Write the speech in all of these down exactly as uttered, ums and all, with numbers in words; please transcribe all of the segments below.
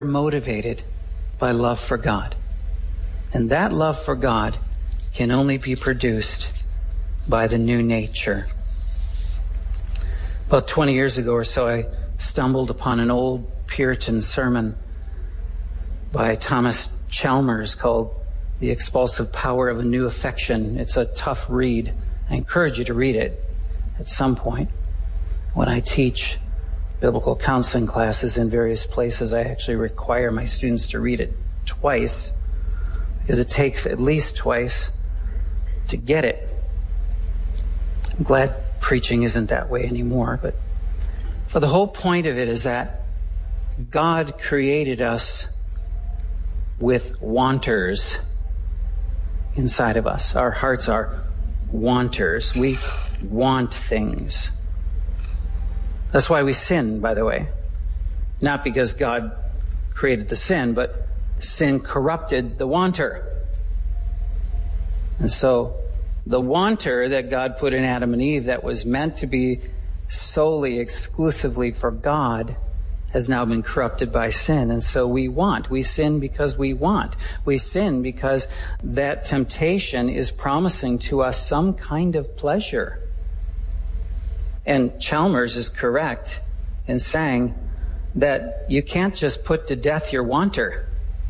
motivated by love for God. And that love for God can only be produced by the new nature. About twenty years ago or so, I stumbled upon an old Puritan sermon by Thomas Chalmers called The Expulsive Power of a New Affection. It's a tough read. I encourage you to read it at some point. When I teach biblical counseling classes in various places, I actually require my students to read it twice, because it takes at least twice to get it. I'm glad preaching isn't that way anymore, but for the whole point of it is that God created us with wanters inside of us. Our hearts are wanters. We want things. That's why we sin, by the way. Not because God created the sin, but sin corrupted the wanter. And so the wanter that God put in Adam and Eve that was meant to be solely, exclusively for God has now been corrupted by sin. And so we want. We sin because we want. We sin because that temptation is promising to us some kind of pleasure. And Chalmers is correct in saying that you can't just put to death your wanter.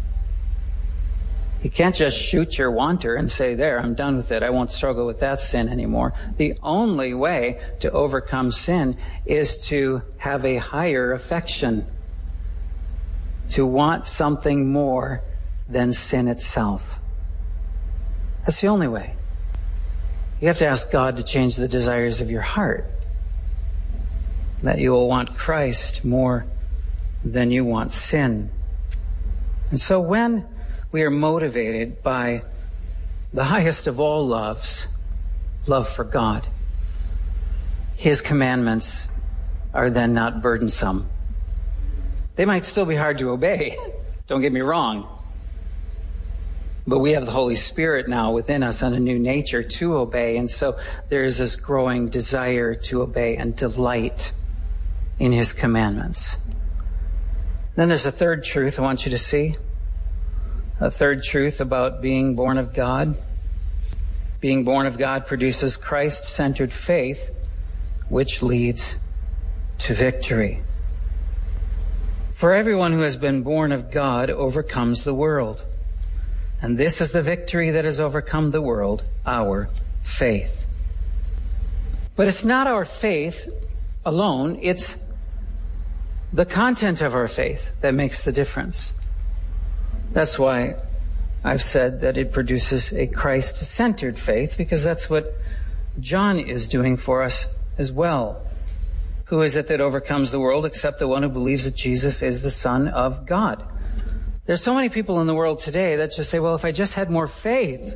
You can't just shoot your wanter and say, there, I'm done with it. I won't struggle with that sin anymore. The only way to overcome sin is to have a higher affection, to want something more than sin itself. That's the only way. You have to ask God to change the desires of your heart, that you will want Christ more than you want sin. And so when we are motivated by the highest of all loves, love for God, His commandments are then not burdensome. They might still be hard to obey, don't get me wrong. But we have the Holy Spirit now within us and a new nature to obey. And so there is this growing desire to obey and delight in His commandments. Then there's a third truth I want you to see. A third truth about being born of God. Being born of God produces Christ-centered faith, which leads to victory. For everyone who has been born of God overcomes the world. And this is the victory that has overcome the world, our faith. But it's not our faith alone, it's the content of our faith that makes the difference. That's why I've said that it produces a Christ-centered faith, because that's what John is doing for us as well. Who is it that overcomes the world except the one who believes that Jesus is the Son of God? There's so many people in the world today that just say, well, if I just had more faith.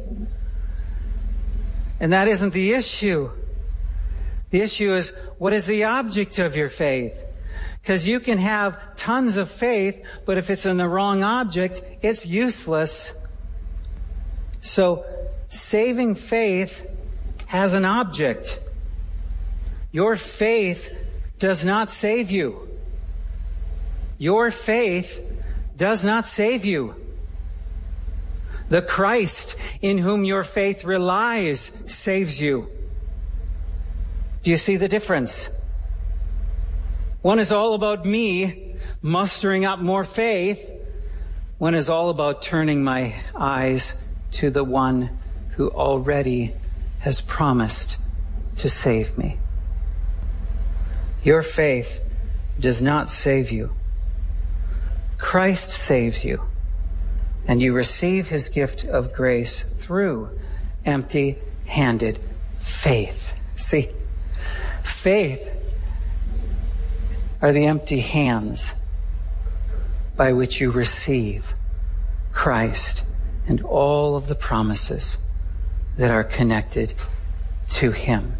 And that isn't the issue. The issue is, what is the object of your faith? Because you can have tons of faith, but if it's in the wrong object, it's useless. So, saving faith has an object. Your faith does not save you. Your faith does not save you. The Christ in whom your faith relies saves you. Do you see the difference? One is all about me mustering up more faith. One is all about turning my eyes to the one who already has promised to save me. Your faith does not save you. Christ saves you, and you receive His gift of grace through empty-handed faith. See, faith are the empty hands by which you receive Christ and all of the promises that are connected to Him.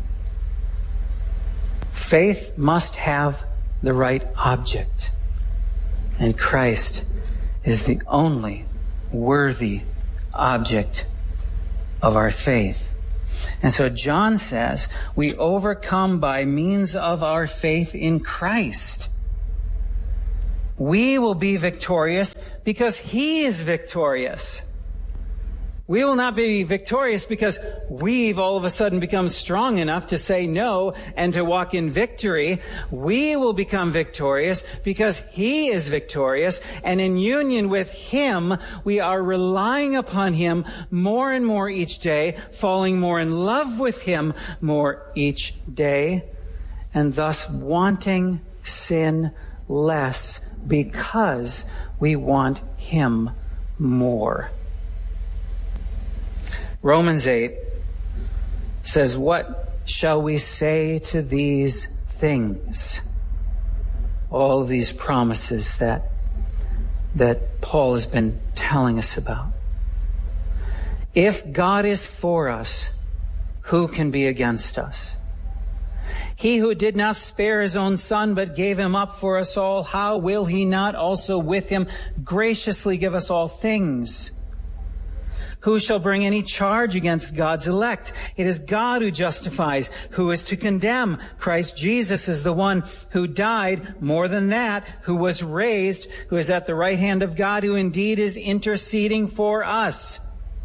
Faith must have the right object, and Christ is the only worthy object of our faith. And so John says, we overcome by means of our faith in Christ. We will be victorious because he is victorious. We will not be victorious because we've all of a sudden become strong enough to say no and to walk in victory. We will become victorious because he is victorious, and in union with him, we are relying upon him more and more each day, falling more in love with him more each day, and thus wanting sin less because we want him more. Romans eight says, what shall we say to these things? All of these promises that, that Paul has been telling us about. If God is for us, who can be against us? He who did not spare his own son, but gave him up for us all, how will he not also with him graciously give us all things? Who shall bring any charge against God's elect? It is God who justifies. Who is to condemn? Christ Jesus is the one who died, more than that, who was raised, who is at the right hand of God, who indeed is interceding for us.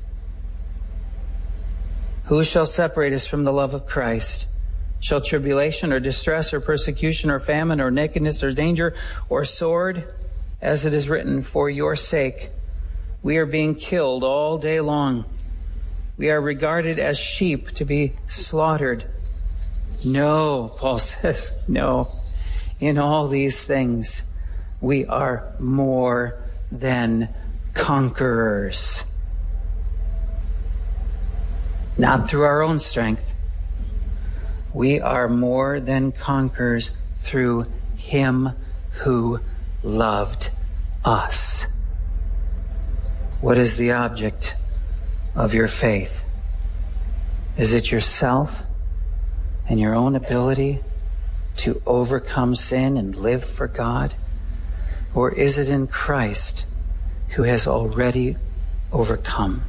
Who shall separate us from the love of Christ? Shall tribulation or distress or persecution or famine or nakedness or danger or sword? As it is written, for your sake we are being killed all day long. We are regarded as sheep to be slaughtered. No, Paul says, no. In all these things, we are more than conquerors. Not through our own strength. We are more than conquerors through him who loved us. What is the object of your faith? Is it yourself and your own ability to overcome sin and live for God? Or is it in Christ who has already overcome?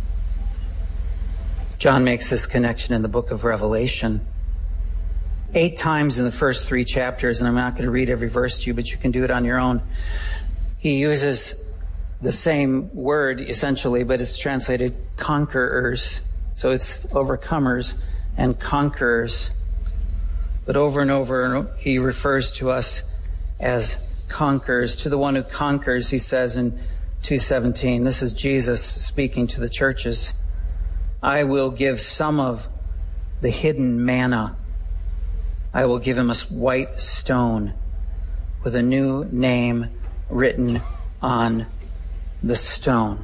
John makes this connection in the book of Revelation. Eight times in the first three chapters, and I'm not going to read every verse to you, but you can do it on your own. He uses the same word essentially, but it's translated conquerors. So it's overcomers and conquerors. But over and over, he refers to us as conquerors. To the one who conquers, he says in two seventeen, this is Jesus speaking to the churches, I will give some of the hidden manna. I will give him a white stone with a new name written on the stone.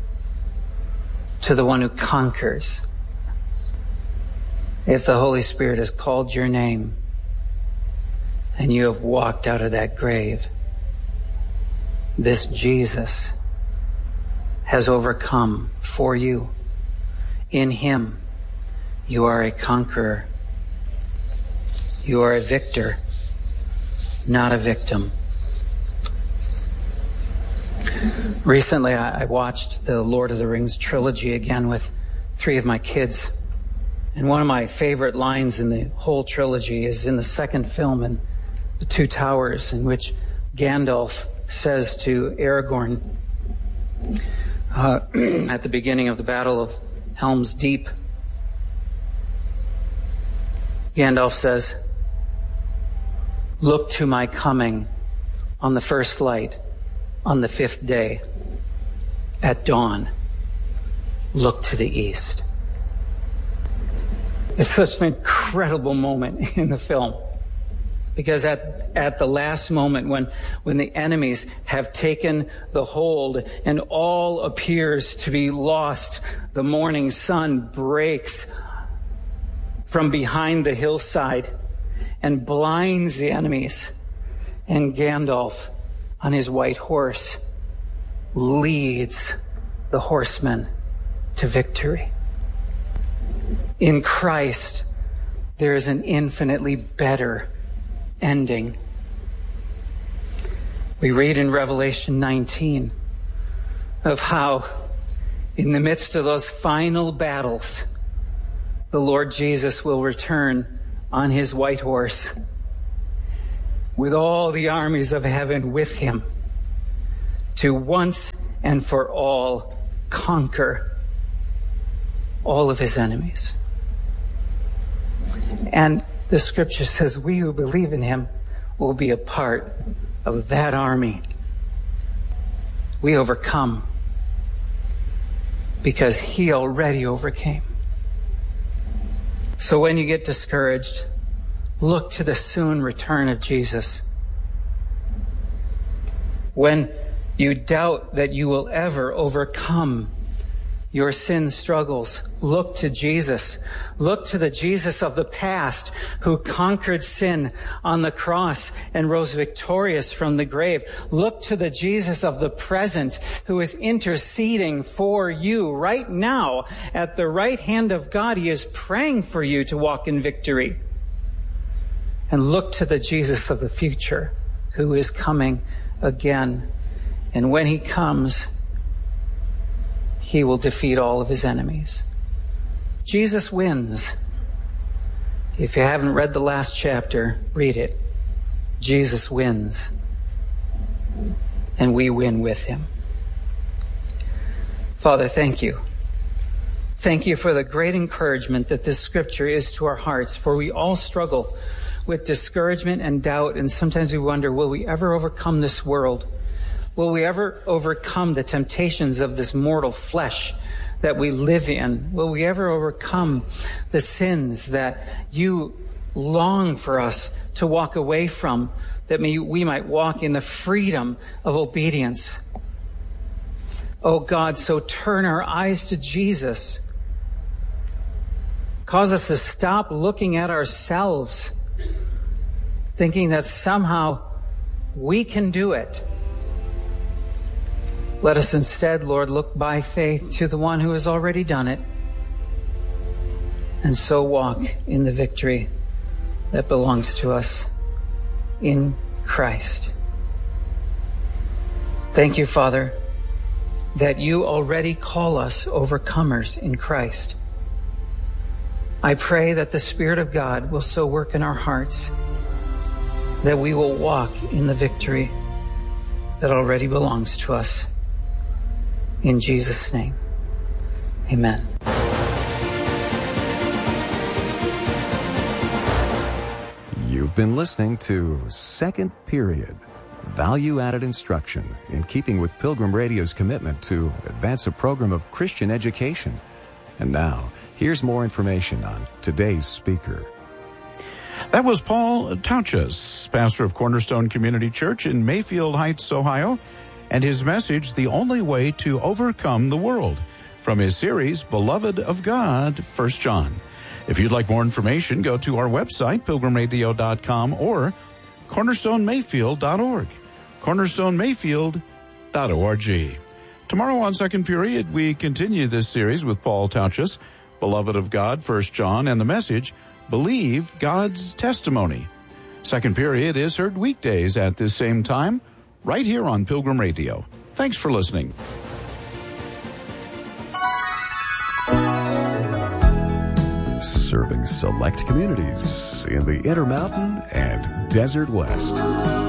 To the one who conquers. If the Holy Spirit has called your name and you have walked out of that grave, this Jesus has overcome for you. In him, you are a conqueror. You are a victor, not a victim. Recently, I watched the Lord of the Rings trilogy again with three of my kids. And one of my favorite lines in the whole trilogy is in the second film in The Two Towers, in which Gandalf says to Aragorn uh, at the beginning of the Battle of Helm's Deep, Gandalf says, look to my coming on the first light, on the fifth day, at dawn, look to the east. It's such an incredible moment in the film, because at, at the last moment when, when the enemies have taken the hold and all appears to be lost, the morning sun breaks from behind the hillside and blinds the enemies, and Gandalf on his white horse leads the horsemen to victory. In Christ, there is an infinitely better ending. We read in Revelation nineteen of how in the midst of those final battles, the Lord Jesus will return on his white horse with all the armies of heaven with him. to once and for all conquer all of his enemies. And the scripture says we who believe in him will be a part of that army. We overcome because he already overcame. So when you get discouraged, look to the soon return of Jesus. When you doubt that you will ever overcome your sin struggles, look to Jesus. Look to the Jesus of the past who conquered sin on the cross and rose victorious from the grave. Look to the Jesus of the present who is interceding for you right now at the right hand of God. He is praying for you to walk in victory. And look to the Jesus of the future who is coming again. And when he comes, he will defeat all of his enemies. Jesus wins. If you haven't read the last chapter, read it. Jesus wins. And we win with him. Father, thank you. Thank you for the great encouragement that this scripture is to our hearts, for we all struggle with discouragement and doubt, and sometimes we wonder, will we ever overcome this world? Will we ever overcome the temptations of this mortal flesh that we live in? Will we ever overcome the sins that you long for us to walk away from, that we might walk in the freedom of obedience? Oh God, so turn our eyes to Jesus. Cause us to stop looking at ourselves, thinking that somehow we can do it. Let us instead, Lord, look by faith to the one who has already done it, and so walk in the victory that belongs to us in Christ. Thank you, Father, that you already call us overcomers in Christ. I pray that the Spirit of God will so work in our hearts that we will walk in the victory that already belongs to us. In Jesus' name, amen. You've been listening to Second Period, value-added instruction in keeping with Pilgrim Radio's commitment to advance a program of Christian education. And now, here's more information on today's speaker. That was Paul Tauchus, pastor of Cornerstone Community Church in Mayfield Heights, Ohio, and his message, The Only Way to Overcome the World, from his series, Beloved of God, First John. If you'd like more information, go to our website, pilgrim radio dot com, or cornerstone mayfield dot org, cornerstone mayfield dot org. Tomorrow on Second Period, we continue this series with Paul Tauchus, Beloved of God, First John, and the message, Believe God's Testimony. Second Period is heard weekdays at this same time, right here on Pilgrim Radio. Thanks for listening. Serving select communities in the Intermountain and Desert West.